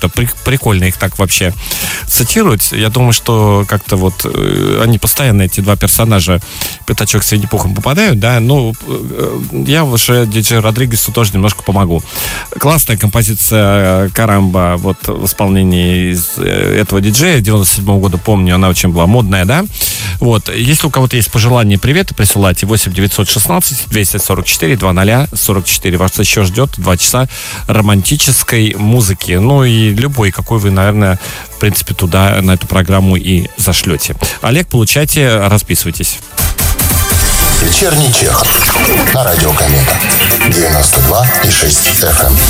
прикольно их так вообще цитируют. Я думаю, что как-то вот они постоянно, эти два персонажа, Пятачок с Винни-Пухом, попадают, да, ну, я уже диджей Родригесу тоже немножко помогу. Классная композиция «Карамба», вот в исполнении этого диджея 97-го года, помню, она очень была модная, да. Вот, если у кого-то есть пожелания, приветы, присылайте 8-916-244-00-44. Вас еще ждет 2 часа романтической музыки. Ну и любой, какой вы, наверное, в принципе, туда, на эту программу и зашлете. Олег, получайте, расписывайтесь. Вечерний Чехов на радио Комета 92,6 FM.